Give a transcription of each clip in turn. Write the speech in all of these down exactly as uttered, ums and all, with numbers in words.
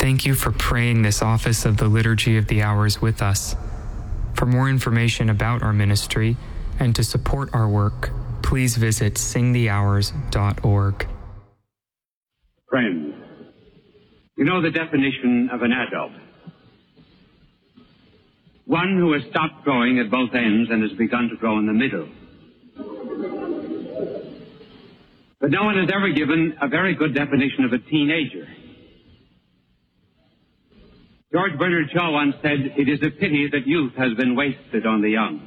Thank you for praying this office of the Liturgy of the Hours with us. For more information about our ministry and to support our work, please visit sing the hours dot org. Friends, you know the definition of an adult. One who has stopped growing at both ends and has begun to grow in the middle. But no one has ever given a very good definition of a teenager. George Bernard Shaw once said, "It is a pity that youth has been wasted on the young."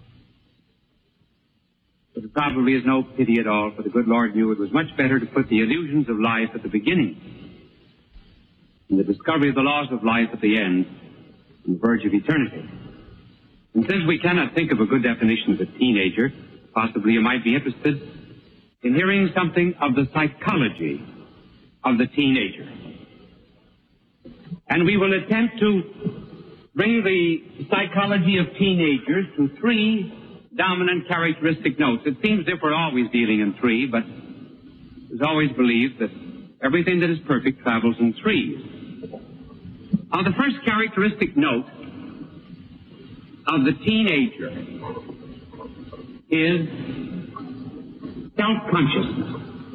But there probably is no pity at all, for the good Lord knew it was much better to put the illusions of life at the beginning and the discovery of the laws of life at the end, on the verge of eternity. And since we cannot think of a good definition of a teenager, possibly you might be interested in hearing something of the psychology of the teenager. And we will attempt to bring the psychology of teenagers to three dominant characteristic notes. It seems as if we're always dealing in three, but it's always believed that everything that is perfect travels in threes. Now, the first characteristic note of the teenager is self-consciousness.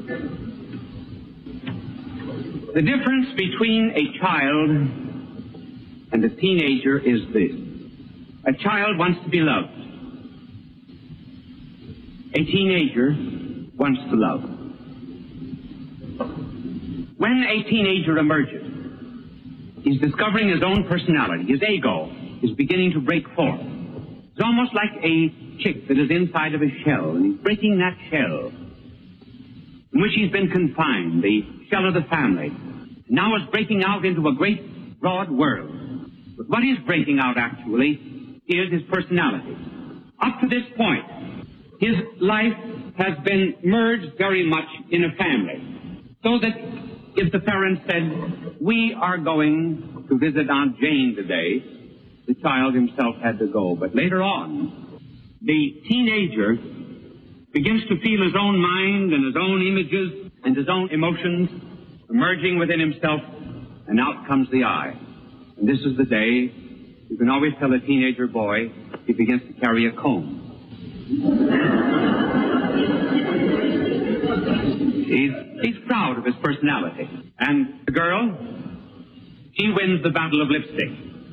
The difference between a child and a teenager is this. A child wants to be loved. A teenager wants to love. When a teenager emerges, he's discovering his own personality. His ego is beginning to break forth. It's almost like a chick that is inside of a shell, and he's breaking that shell in which he's been confined, the shell of the family. Now is breaking out into a great, broad world. But what is breaking out, actually, is his personality. Up to this point, his life has been merged very much in a family. So that if the parents said, "We are going to visit Aunt Jane today," the child himself had to go. But later on, the teenager begins to feel his own mind and his own images and his own emotions emerging within himself, and out comes the I. And this is the day you can always tell a teenager boy he begins to carry a comb. he's, he's proud of his personality. And the girl, she wins the battle of lipstick.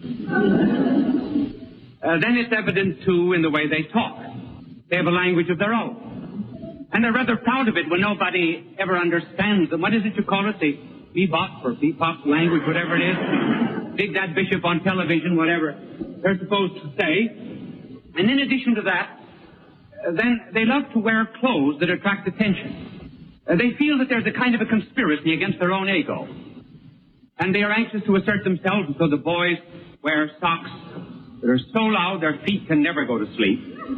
Uh, then it's evident, too, in the way they talk. They have a language of their own. And they're rather proud of it when nobody ever understands them. What is it you call it? The bebop or bebop language, whatever it is. Big Dad Bishop on television, whatever they're supposed to say. And in addition to that, uh, then they love to wear clothes that attract attention. Uh, they feel that there's a kind of a conspiracy against their own ego. And they are anxious to assert themselves, and so the boys wear socks that are so loud their feet can never go to sleep.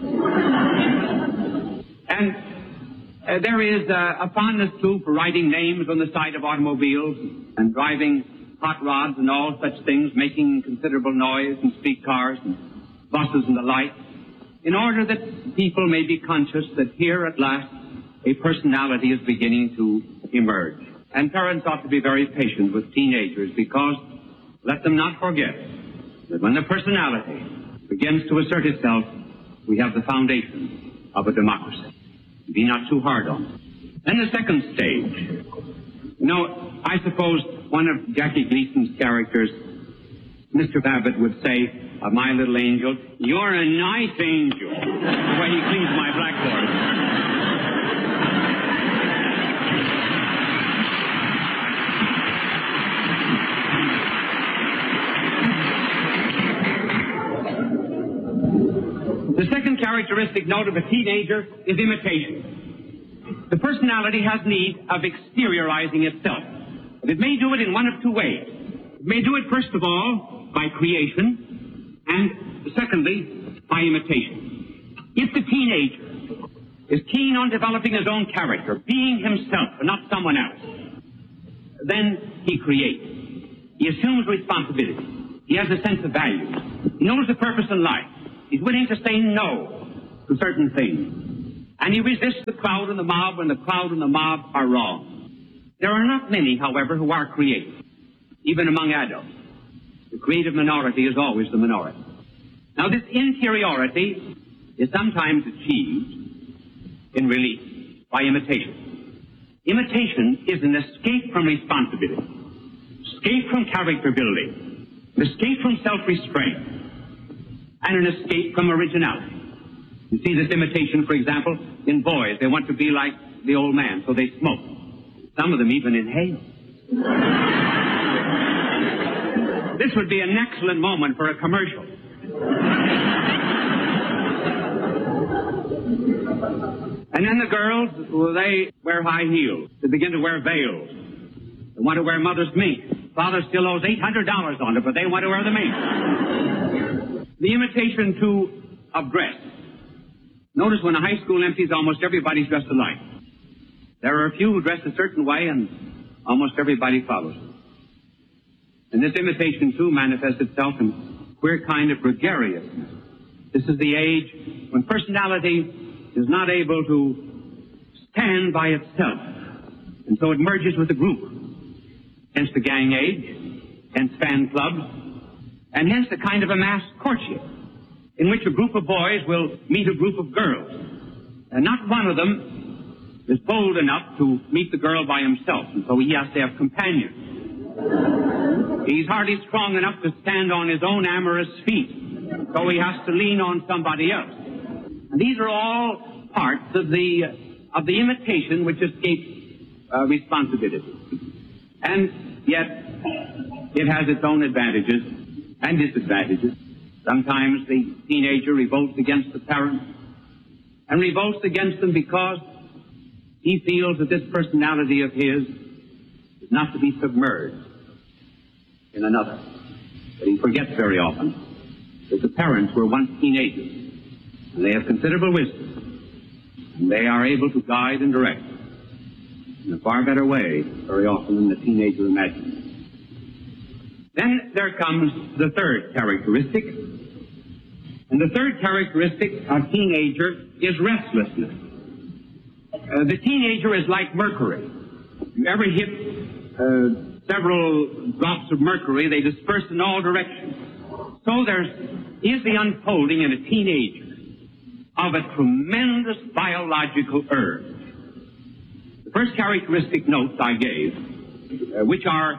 And uh, there is uh, a fondness, too, for writing names on the side of automobiles and driving hot rods and all such things, making considerable noise in streetcars and buses and the like, in order that people may be conscious that here at last a personality is beginning to emerge. And parents ought to be very patient with teenagers, because let them not forget that when the personality begins to assert itself, we have the foundation of a democracy. Be not too hard on it. Then the second stage. You know, I suppose one of Jackie Gleason's characters, Mister Babbitt, would say of my little angel, "You're a nice angel," the way he cleans my blackboard. The second characteristic note of a teenager is imitation. The personality has need of exteriorizing itself. But it may do it in one of two ways. It may do it, first of all, by creation, and secondly, by imitation. If the teenager is keen on developing his own character, being himself and not someone else, then he creates. He assumes responsibility. He has a sense of value. He knows the purpose in life. He's willing to say no to certain things. And he resists the crowd and the mob when the crowd and the mob are wrong. There are not many, however, who are creative. even among adults. The creative minority is always the minority. Now, this interiority is sometimes achieved in relief by imitation. Imitation is an escape from responsibility, escape from character building, an escape from self-restraint, and an escape from originality. You see this imitation, for example, in boys. They want to be like the old man, so they smoke. Some of them even inhale. This would be an excellent moment for a commercial. And then the girls, well, they wear high heels. They begin to wear veils. They want to wear mother's mink. Father still owes eight hundred dollars on it, but they want to wear the mink. The imitation, too, of dress. Notice when a high school empties, almost everybody's dressed alike. There are a few who dress a certain way, and almost everybody follows them. And this imitation, too, manifests itself in a queer kind of gregariousness. This is the age when personality is not able to stand by itself, and so it merges with the group. Hence the gang age, hence fan clubs, and hence the kind of a mass courtship, in which a group of boys will meet a group of girls, and not one of them is bold enough to meet the girl by himself, and so he has to have companions. He's hardly strong enough to stand on his own amorous feet, so he has to lean on somebody else. And these are all parts of the uh, of the imitation which escapes uh, responsibility. And yet, it has its own advantages and disadvantages. Sometimes the teenager revolts against the parents, and revolts against them because he feels that this personality of his is not to be submerged in another. But he forgets very often that the parents were once teenagers, and they have considerable wisdom, and they are able to guide and direct in a far better way very often than the teenager imagines. Then there comes the third characteristic, and the third characteristic of teenager is restlessness. Uh, the teenager is like mercury. You ever hit uh, several drops of mercury, they disperse in all directions. So there is the unfolding in a teenager of a tremendous biological urge. The first characteristic notes I gave, uh, which are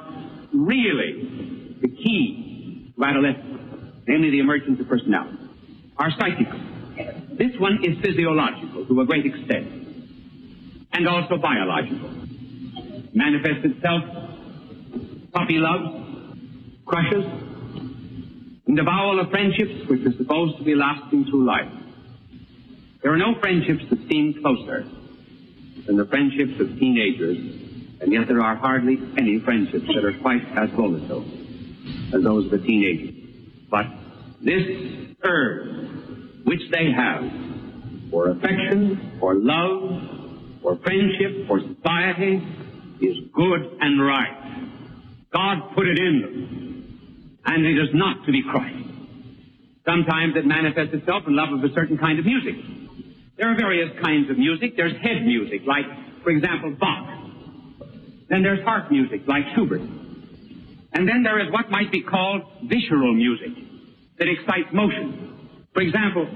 really the key to adolescence, namely the emergence of personality, are psychical. This one is physiological to a great extent, and also biological. Manifests itself puppy loves, crushes, and avowal of friendships which are supposed to be lasting through life. There are no friendships that seem closer than the friendships of teenagers, and yet there are hardly any friendships that are quite as volatile as those of the teenagers. But this urge which they have for affection, for love, for friendship, for society, is good and right. God put it in them, and it is not to be crushed. Sometimes it manifests itself in love of a certain kind of music. There are various kinds of music. There's head music, like, for example, Bach. Then there's heart music, like Schubert. And then there is what might be called visceral music that excites motion. For example,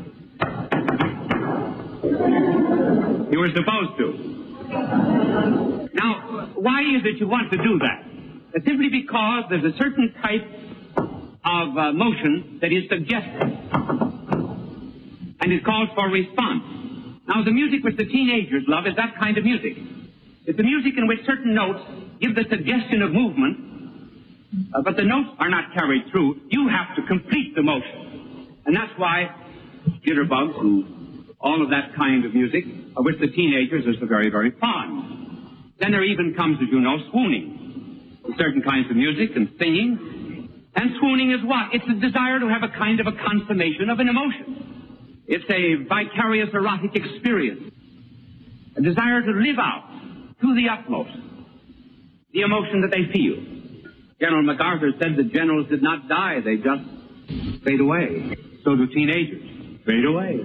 you were supposed to. Now, why is it you want to do that? It's simply because there's a certain type of uh, motion that is suggestive, and it calls for response. Now, the music which the teenagers love is that kind of music. It's the music in which certain notes give the suggestion of movement, uh, but the notes are not carried through. You have to complete the motion. And that's why jitterbugs and all of that kind of music, of which the teenagers are so very, very fond. Then there even comes, as you know, swooning, with certain kinds of music and singing. And swooning is what? It's a desire to have a kind of a consummation of an emotion. It's a vicarious erotic experience, a desire to live out to the utmost the emotion that they feel. General MacArthur said that generals did not die, they just fade away. So do teenagers. Fade away.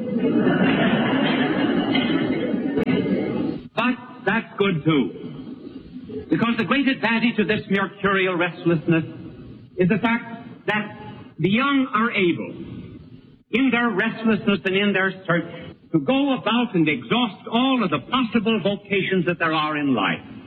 But that's good too. Because the great advantage of this mercurial restlessness is the fact that the young are able, in their restlessness and in their search, to go about and exhaust all of the possible vocations that there are in life.